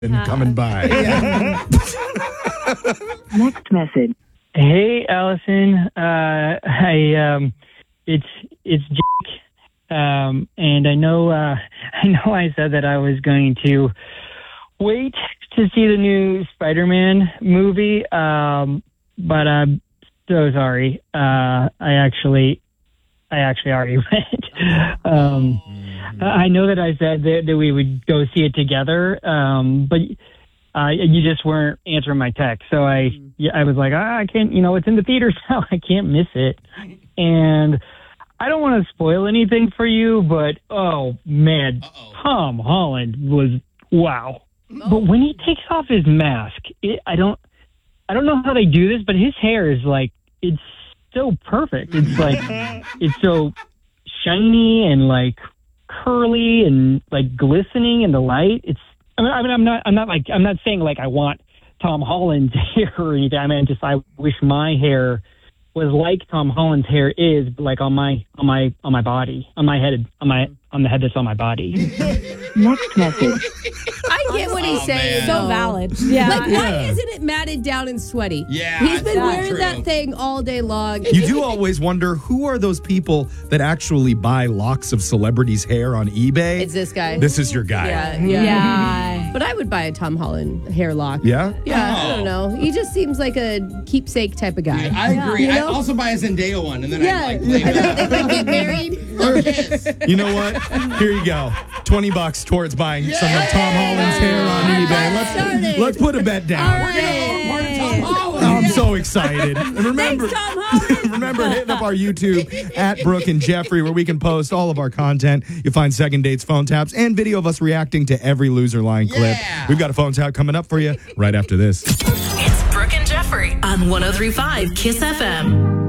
coming by. Next message. Hey, Allison. It's Jake. And I know I said that I was going to wait to see the new Spider-Man movie. But I'm so sorry. I actually already went. I know that I said that we would go see it together. But you just weren't answering my text. So I was like, I can't, it's in the theaters now. I can't miss it. And I don't want to spoil anything for you, but oh man, Tom Holland was wow. But when he takes off his mask, I don't know how they do this, but his hair is like, it's so perfect. It's like, it's so shiny and like curly and like glistening in the light. I'm not saying like I want Tom Holland's hair or anything. I mean, I wish my hair was like Tom Holland's hair is, but like on my body, on my head, on the head that's on my body. Next message. I get what he's saying. So valid. Yeah. Like, why isn't it matted down and sweaty? Yeah, he's been that's wearing true. that thing all day long. You do always wonder, who are those people that actually buy locks of celebrities' hair on eBay? It's this guy. This is your guy. Yeah. But I would buy a Tom Holland hair lock. Yeah? Yeah, I don't know. He just seems like a keepsake type of guy. I agree. You I know? also buy a Zendaya one, and then Yeah. I play with it. They might get married. Or kiss. You know what? Here you go. $20 towards buying some of Tom Holland's hair on eBay. Let's put a bet down. We're gonna own part of Tom Holland. I'm so excited. And remember, Tom Holland. remember hitting up our YouTube at Brooke and Jeffrey, where we can post all of our content. You'll find second dates, phone taps, and video of us reacting to every loser line clip. Yeah. We've got a phone tap coming up for you right after this. It's Brooke and Jeffrey on 103.5 KISS FM.